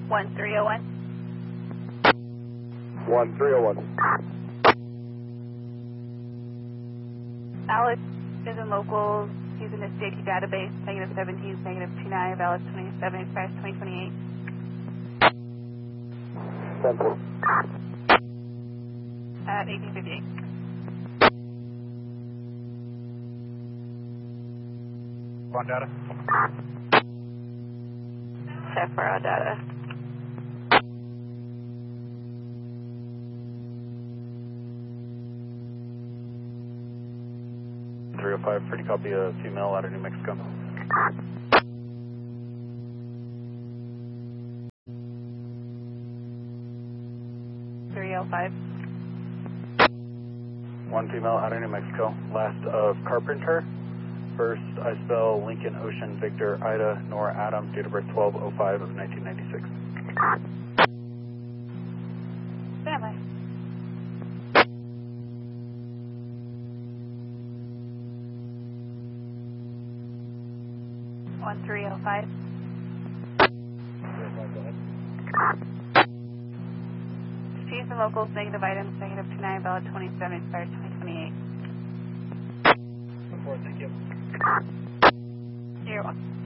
1301. 1301. Alex is in locals using the safety database, -17, -29, valid 27, expires 2028. Simple. At 1858. On data. Set for our data. Pretty copy a female out of New Mexico. .305. One female out of New Mexico. Last of Carpenter. First, I spell Lincoln Ocean Victor Ida Nora Adam, date of birth 12/05 of 1996. Standby. One 305. Chiefs and locals, negative items, -29, valid 27, expired 2028. Thank you. You're welcome.